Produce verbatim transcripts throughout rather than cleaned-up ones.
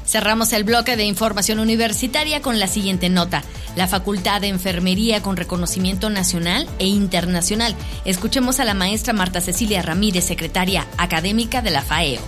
Cerramos el bloque de información universitaria con la siguiente nota. La Facultad de Enfermería con reconocimiento nacional e internacional. Escuchemos a la maestra Marta Cecilia Ramírez, secretaria académica de la FAEO.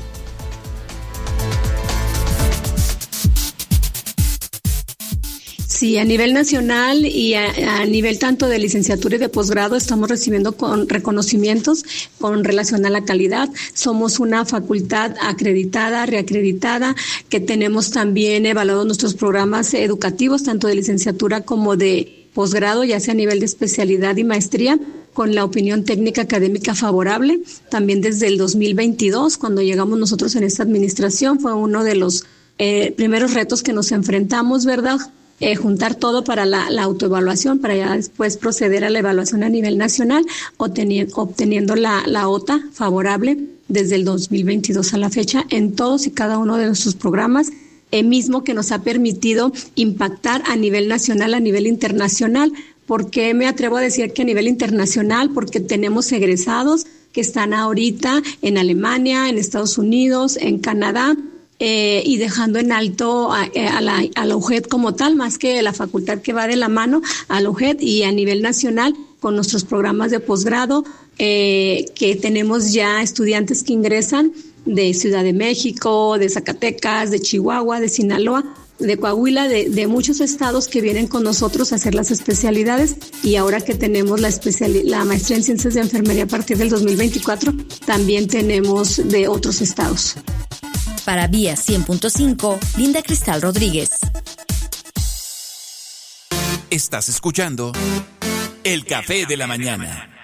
Sí, a nivel nacional y a, a nivel tanto de licenciatura y de posgrado estamos recibiendo con reconocimientos con relación a la calidad. Somos una facultad acreditada, reacreditada, que tenemos también evaluados nuestros programas educativos, tanto de licenciatura como de posgrado, ya sea a nivel de especialidad y maestría, con la opinión técnica académica favorable. También desde el dos mil veintidós, cuando llegamos nosotros en esta administración, fue uno de los eh, primeros retos que nos enfrentamos, ¿verdad?, Eh, juntar todo para la, la autoevaluación, para ya después proceder a la evaluación a nivel nacional, obteniendo, obteniendo la, la O T A favorable desde el dos mil veintidós a la fecha en todos y cada uno de nuestros programas, eh, mismo que nos ha permitido impactar a nivel nacional, a nivel internacional. ¿Por qué me atrevo a decir que a nivel internacional? Porque tenemos egresados que están ahorita en Alemania, en Estados Unidos, en Canadá, Eh, y dejando en alto a, a, la, a la U G E D como tal, más que la facultad que va de la mano a la U G E D, y a nivel nacional con nuestros programas de posgrado, eh, que tenemos ya estudiantes que ingresan de Ciudad de México, de Zacatecas, de Chihuahua, de Sinaloa, de Coahuila, de, de muchos estados que vienen con nosotros a hacer las especialidades, y ahora que tenemos la, especiali- la maestría en ciencias de enfermería a partir del dos mil veinticuatro, también tenemos de otros estados. Para Vía cien punto cinco, Linda Cristal Rodríguez. Estás escuchando El Café de la Mañana.